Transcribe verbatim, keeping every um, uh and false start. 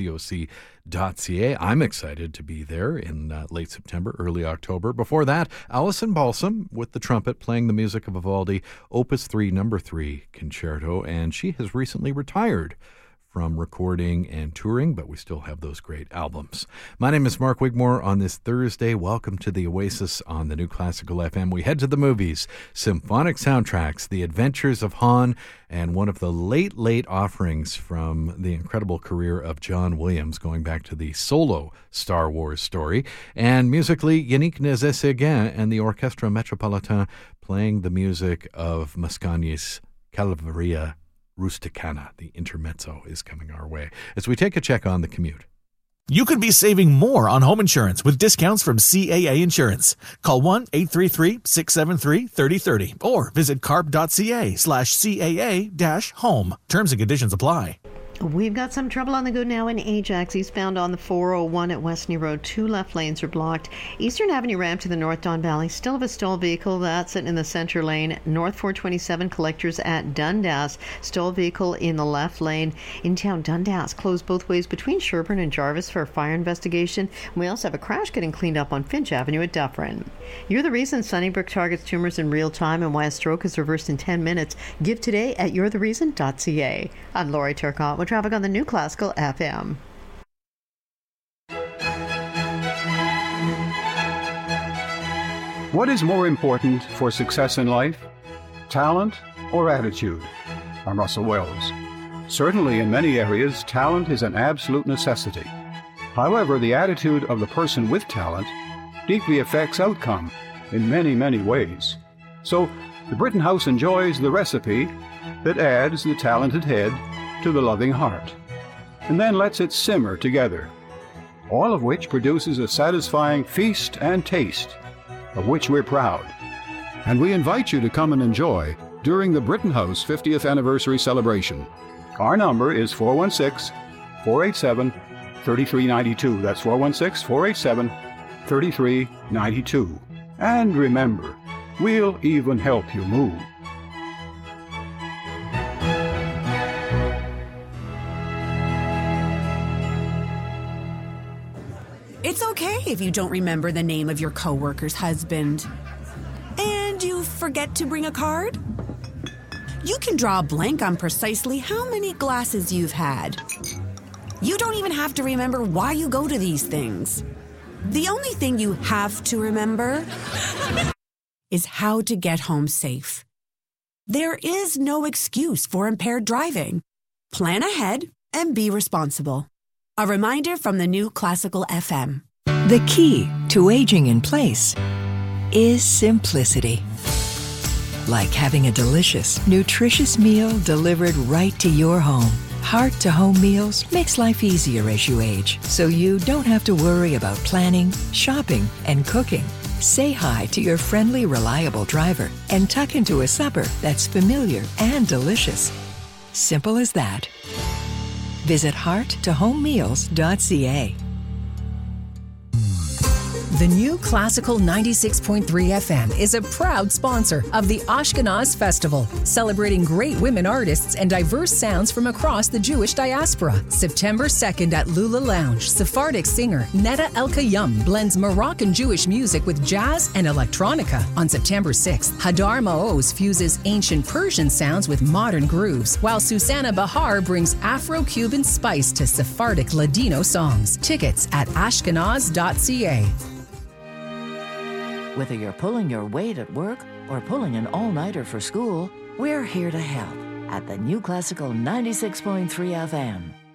C O C dot C A. I'm excited to be there in uh, late September, early October. Before that, Alison Balsam with the trumpet playing the music of Vivaldi, Opus three, Number three Concerto, and she has recently retired from recording and touring, but we still have those great albums. My name is Mark Wigmore. On this Thursday, welcome to the Oasis on the New Classical F M. We head to the movies, symphonic soundtracks, The Adventures of Han, and one of the late, late offerings from the incredible career of John Williams, going back to the solo Star Wars story. And musically, Yannick Nézet-Séguin and the Orchestra Metropolitain playing the music of Mascagni's Cavalleria Rusticana. The intermezzo is coming our way as we take a check on the commute. You could be saving more on home insurance with discounts from C A A Insurance. Call one eight three three, six seven three, three zero three zero or visit carp.ca slash CAA dash home. Terms and conditions apply. We've got some trouble on the go now in Ajax. He's found on the four oh one at Westney Road. Two left lanes are blocked. Eastern Avenue ramp to the North Don Valley. Still have a stalled vehicle. That's it in the center lane. North four twenty-seven collectors at Dundas. Stalled vehicle in the left lane. In town, Dundas closed both ways between Sherburne and Jarvis for a fire investigation. And we also have a crash getting cleaned up on Finch Avenue at Dufferin. You're the reason Sunnybrook targets tumors in real time and why a stroke is reversed in ten minutes. Give today at you're the reason dot c a. I'm Lori Turcotte with traffic on the New Classical F M. What is more important for success in life? Talent or attitude? I'm Russell Wells. Certainly in many areas, talent is an absolute necessity. However, the attitude of the person with talent deeply affects outcome in many, many ways. So, the Britton House enjoys the recipe that adds the talented head to the loving heart, and then lets it simmer together, all of which produces a satisfying feast and taste, of which we're proud. And we invite you to come and enjoy during the Britton House fiftieth anniversary celebration. Our number is four one six, four eight seven, three three nine two. That's four one six, four eight seven, three three nine two. And remember, we'll even help you move. It's okay if you don't remember the name of your coworker's husband. And you forget to bring a card? You can draw a blank on precisely how many glasses you've had. You don't even have to remember why you go to these things. The only thing you have to remember is how to get home safe. There is no excuse for impaired driving. Plan ahead and be responsible. A reminder from the New Classical F M. The key to aging in place is simplicity. Like having a delicious, nutritious meal delivered right to your home. Heart-to-home meals makes life easier as you age, so you don't have to worry about planning, shopping, and cooking. Say hi to your friendly, reliable driver and tuck into a supper that's familiar and delicious. Simple as that. Visit heart to home meals dot c a. The New Classical ninety-six point three F M is a proud sponsor of the Ashkenaz Festival, celebrating great women artists and diverse sounds from across the Jewish diaspora. September second at Lula Lounge, Sephardic singer Netta El-Kayum blends Moroccan Jewish music with jazz and electronica. On September sixth, Hadar Maoz fuses ancient Persian sounds with modern grooves, while Susanna Bahar brings Afro-Cuban spice to Sephardic Ladino songs. Tickets at ashkenaz dot c a. Whether you're pulling your weight at work or pulling an all-nighter for school, we're here to help at the New Classical ninety-six point three F M.